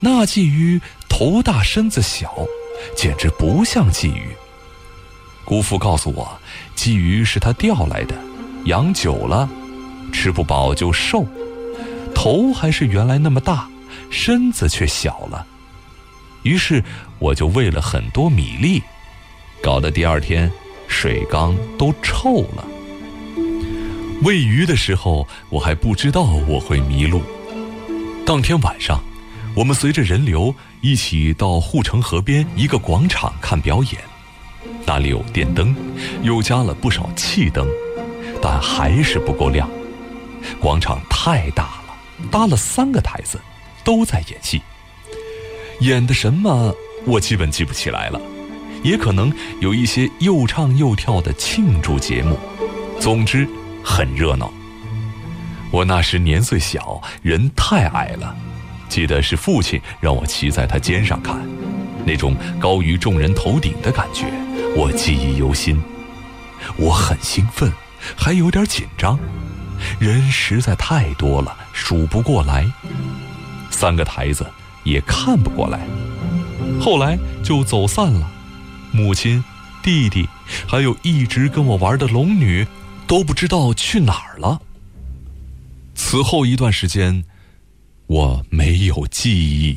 那鲫鱼头大身子小，简直不像鲫鱼。姑父告诉我，鲫鱼是他钓来的，养久了吃不饱就瘦，头还是原来那么大，身子却小了。于是我就喂了很多米粒，搞得第二天水缸都臭了。喂鱼的时候，我还不知道我会迷路。当天晚上，我们随着人流一起到护城河边一个广场看表演。那里有电灯，又加了不少气灯，但还是不够亮。广场太大了，搭了3个台子，都在演戏。演的什么我基本记不起来了，也可能有一些又唱又跳的庆祝节目。总之很热闹。我那时年岁小，人太矮了，记得是父亲让我骑在他肩上看，那种高于众人头顶的感觉我记忆犹新。我很兴奋，还有点紧张，人实在太多了，数不过来，3个台子也看不过来。后来就走散了，母亲、弟弟还有一直跟我玩的龙女都不知道去哪儿了。此后一段时间，我没有记忆。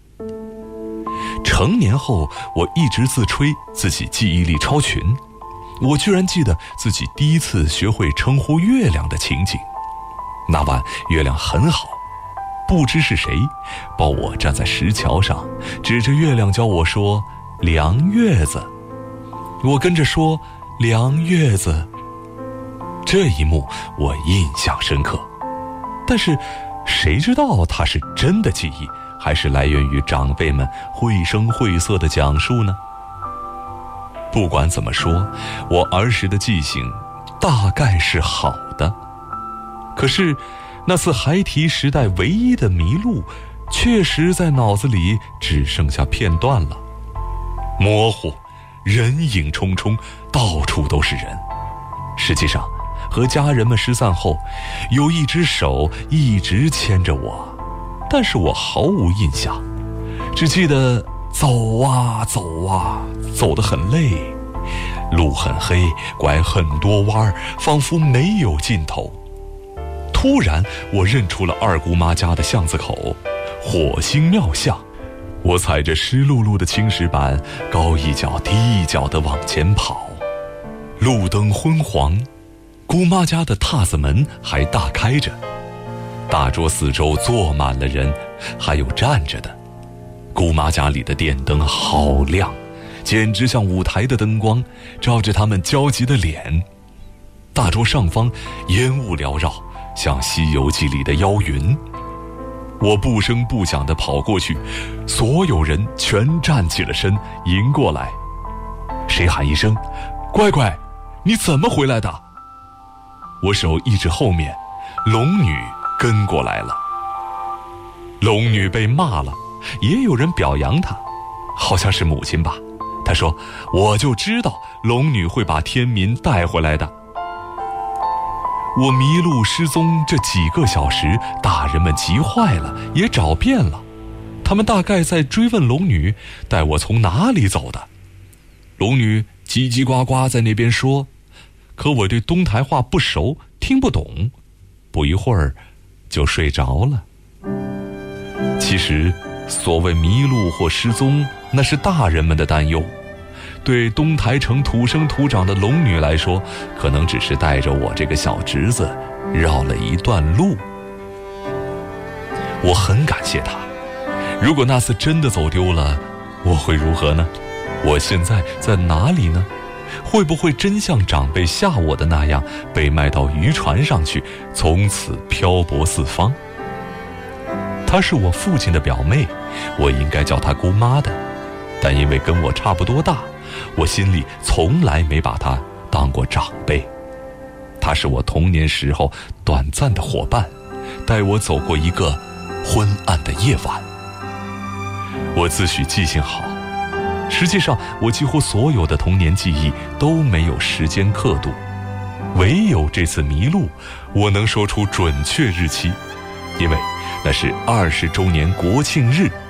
成年后，我一直自吹自己记忆力超群，我居然记得自己第一次学会称呼月亮的情景。那晚月亮很好，不知是谁抱我站在石桥上，指着月亮教我说凉月子。我跟着说凉月子。这一幕我印象深刻，但是谁知道它是真的记忆，还是来源于长辈们绘声绘色的讲述呢？不管怎么说，我儿时的记性大概是好的。可是那次孩提时代唯一的迷路，确实在脑子里只剩下片段了，模糊，人影匆匆，到处都是人。实际上和家人们失散后，有一只手一直牵着我，但是我毫无印象，只记得走啊走啊，走得很累，路很黑，拐很多弯，仿佛没有尽头。突然我认出了二姑妈家的巷子口，火星庙巷。我踩着湿漉漉的青石板，高一脚低一脚地往前跑。路灯昏黄，姑妈家的榻子门还大开着，大桌四周坐满了人，还有站着的。姑妈家里的电灯好亮，简直像舞台的灯光，照着他们焦急的脸。大桌上方烟雾缭绕，像《西游记》里的妖云。我不声不响地跑过去，所有人全站起了身迎过来。谁喊一声乖乖，你怎么回来的？我手一指后面，龙女跟过来了。龙女被骂了，也有人表扬她，好像是母亲吧。她说我就知道龙女会把天民带回来的。我迷路失踪这几个小时，大人们急坏了，也找遍了，他们大概在追问龙女带我从哪里走的。龙女叽叽呱呱在那边说，可我对东台话不熟，听不懂，不一会儿就睡着了。其实所谓迷路或失踪，那是大人们的担忧，对东台城土生土长的龙女来说，可能只是带着我这个小侄子绕了一段路。我很感谢她，如果那次真的走丢了，我会如何呢？我现在在哪里呢？会不会真像长辈吓我的那样，被卖到渔船上去，从此漂泊四方？她是我父亲的表妹，我应该叫她姑妈的，但因为跟我差不多大，我心里从来没把她当过长辈。她是我童年时候短暂的伙伴，带我走过一个昏暗的夜晚。我自诩记性好，实际上我几乎所有的童年记忆都没有时间刻度，唯有这次迷路，我能说出准确日期，因为那是20周年国庆日